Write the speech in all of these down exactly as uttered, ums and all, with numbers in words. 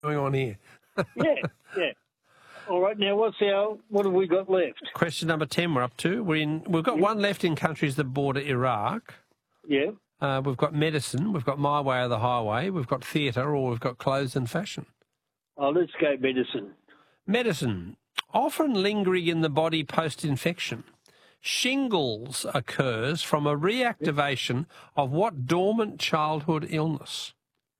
going on here. Yeah, yeah. All right, now what's our, what have we got left? Question number ten we're up to. We're in, we've got Yeah. one left in countries that border Iraq. Yeah. Uh, we've got medicine, we've got my way or the highway, we've got theatre, or we've got clothes and fashion. Oh, let's go medicine. Medicine. Often lingering in the body post-infection. Shingles occurs from a reactivation of what dormant childhood illness?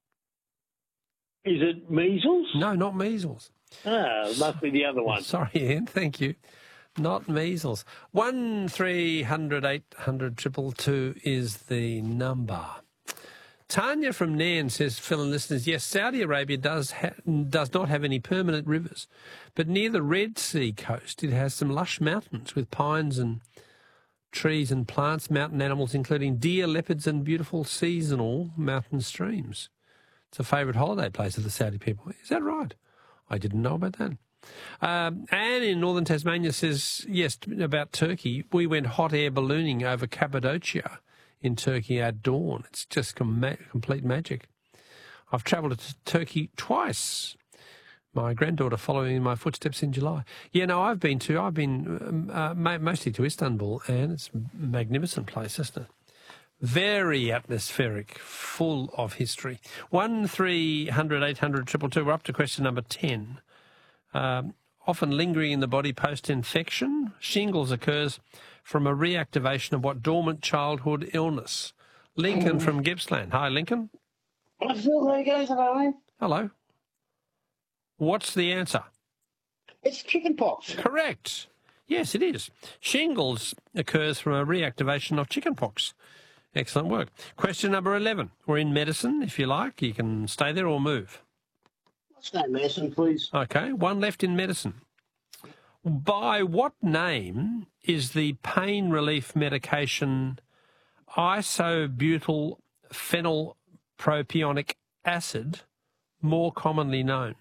Is it measles? No, not measles. Ah, it must be the other one. Sorry, Ian, thank you. Not measles. One three hundred eight hundred triple two is the number. Tanya from Nairn says, Phil and listeners, yes, Saudi Arabia does ha does not have any permanent rivers, but near the Red Sea coast it has some lush mountains with pines and trees and plants, mountain animals, including deer, leopards and beautiful seasonal mountain streams. It's a favourite holiday place of the Saudi people. Is that right? I didn't know about that. Um, Anne in northern Tasmania says, yes, about Turkey. We went hot air ballooning over Cappadocia in Turkey at dawn. It's just com complete magic. I've travelled to Turkey twice. My granddaughter following in my footsteps in July. Yeah, no, I've been to, I've been uh, mostly to Istanbul, and it's a magnificent place, isn't it? Very atmospheric, full of history. One three hundred eight hundred triple two. We're up to question number ten. Um, often lingering in the body post-infection, shingles occurs from a reactivation of what dormant childhood illness? Lincoln from Gippsland. Hi, Lincoln. I feel there goes, hello. Hello. What's the answer? It's chickenpox. Correct. Yes, it is. Shingles occurs from a reactivation of chickenpox. Excellent work. Question number eleven. We're in medicine, if you like. You can stay there or move. Let's go medicine, please. Okay, one left in medicine. By what name is the pain relief medication isobutyl phenylpropionic acid more commonly known?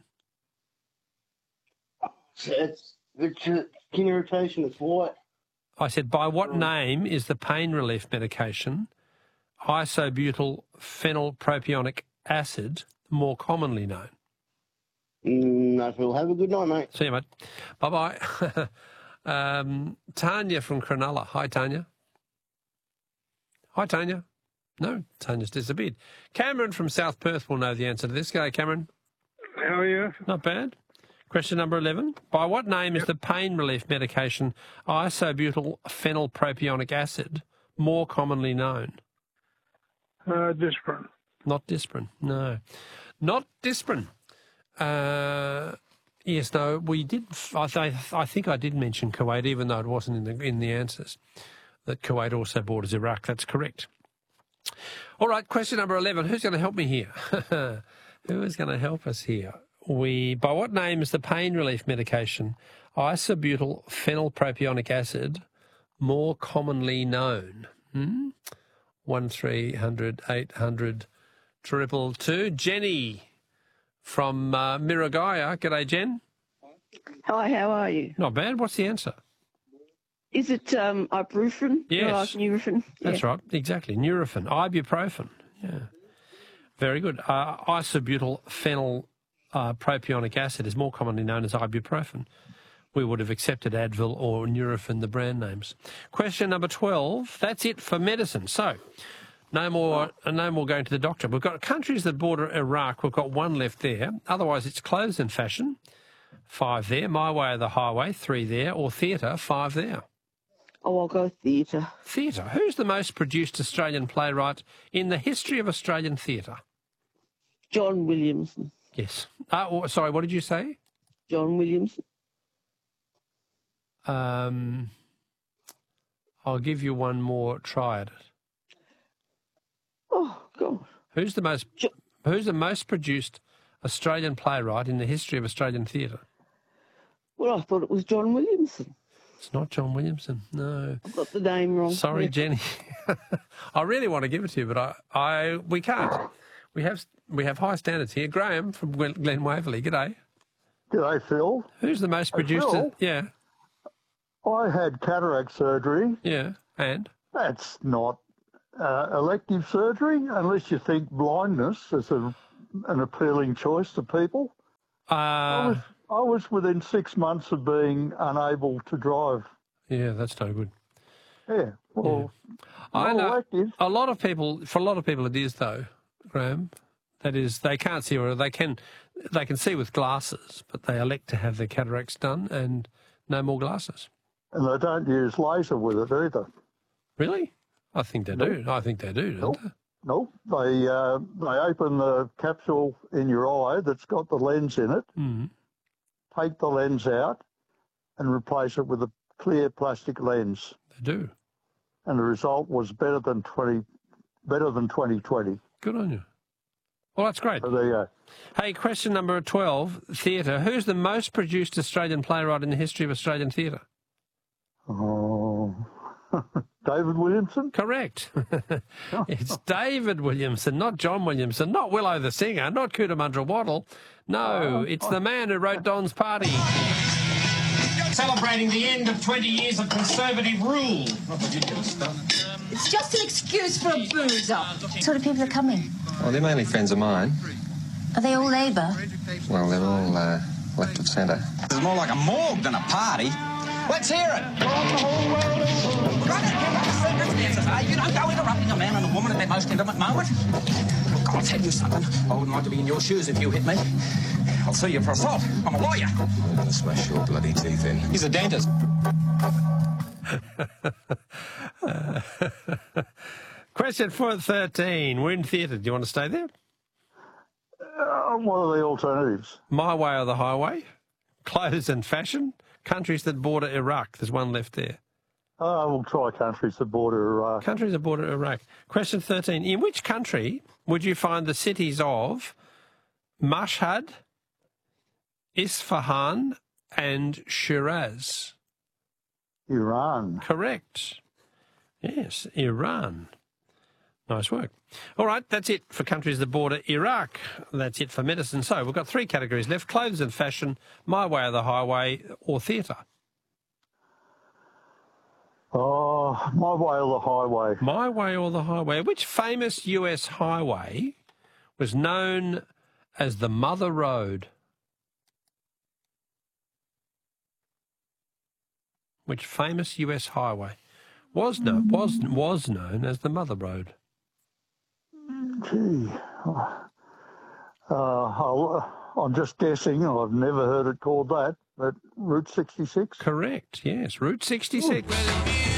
It's the skin irritation. It's white. I said, by what name is the pain relief medication isobutyl phenylpropionic acid more commonly known? No, Phil. Have a good night, mate. See you, mate. Bye-bye. um, Tanya from Cronulla. Hi, Tanya. Hi, Tanya. No, Tanya's disappeared. Cameron from South Perth will know the answer to this. Go, Cameron. How are you? Not bad. Question number eleven. By what name yep. is the pain relief medication isobutyl phenylpropionic acid more commonly known? Uh, Disprin. Not Disprin, no. Not Disprin. Uh, yes, no, we did. I, th I think I did mention Kuwait, even though it wasn't in the in the answers. That Kuwait also borders Iraq. That's correct. All right, question number eleven. Who's going to help me here? Who is going to help us here? We. By what name is the pain relief medication isobutyl phenylpropionic acid more commonly known? Hmm? One three hundred eight hundred triple two. Jenny from uh, Miragaya. G'day, Jen. Hi, how are you? Not bad. What's the answer? Is it um, ibuprofen? Yes. Like Nurofen? That's yeah. right. Exactly. Nurofen. Ibuprofen. Yeah. Very good. Uh, isobutyl phenyl uh, propionic acid is more commonly known as ibuprofen. We would have accepted Advil or Nurofen, the brand names. Question number twelve. That's it for medicine. So, no more, no more going to the doctor. We've got countries that border Iraq. We've got one left there. Otherwise, it's clothes and fashion. Five there. My way or the highway. Three there. Or theatre. Five there. Oh, I'll go theatre. Theatre. Who's the most produced Australian playwright in the history of Australian theatre? John Williamson. Yes. Uh, oh, sorry, what did you say? John Williamson. Um, I'll give you one more try at it. Oh, God. Who's the most Jo Who's the most produced Australian playwright in the history of Australian theatre? Well, I thought it was John Williamson. It's not John Williamson, no. I've got the name wrong. Sorry, yeah. Jenny. I really want to give it to you, but I, I we can't. We have we have high standards here. Graham from Glen, Glen Waverley, g'day. G'day, Phil. Who's the most Hey, produced? Phil? Yeah, I had cataract surgery. yeah, and? That's not uh, elective surgery, unless you think blindness is a, an appealing choice to people. I Uh, was, I was within six months of being unable to drive. yeah, that's no good. Yeah, well, I well, know active. a lot of people. For a lot of people, it is though, Graham. That is, they can't see, or they can, they can see with glasses, but they elect to have their cataracts done and no more glasses. And they don't use laser with it either. Really? I think they do. I think they do, don't Nope. they? Nope. They uh, they open the capsule in your eye that's got the lens in it, Mm. take the lens out, and replace it with a clear plastic lens. They do. And the result was better than twenty, better than twenty twenty. Good on you. Well, that's great. So there you go. Hey, question number twelve, theatre. Who's the most produced Australian playwright in the history of Australian theatre? Oh, David Williamson. Correct. It's David Williamson, not John Williamson, not Willow the singer, not Cootamundra Waddle. No, it's the man who wrote Don's Party. Celebrating the end of twenty years of Conservative rule. Ridiculous stuff. It's just an excuse for a boozer. What sort of people are coming? Well, they're mainly friends of mine. Are they all Labour? Well, they're all uh, left of centre. It's more like a morgue than a party. Let's hear it. Circumstances, eh? You don't go interrupting a man and a woman at their most intimate moment. Look, I'll tell you something. I wouldn't like to be in your shoes if you hit me. I'll sue you for assault. I'm a lawyer. I'm going to smash your bloody teeth in. He's a dentist. Question four thirteen. We're in theatre. Do you want to stay there? Uh, what are the alternatives? My Way or the Highway? Clothes and Fashion? Countries that border Iraq. There's one left there. Uh, we'll try countries that border Iraq. Countries that border Iraq. Question thirteen. In which country would you find the cities of Mashhad, Isfahan and Shiraz? Iran. Correct. Yes, Iran. Nice work. All right, that's it for countries that border Iraq. That's it for medicine. So we've got three categories left: clothes and fashion, My Way or the Highway, or theatre. Oh, My Way or the Highway. My Way or the Highway. Which famous U S highway was known as the Mother Road? Which famous U S highway was no, was was known as the Mother Road? Gee. Uh, I'll, I'm just guessing. I've never heard it called that. But Route sixty-six? Correct, yes. Route sixty-six.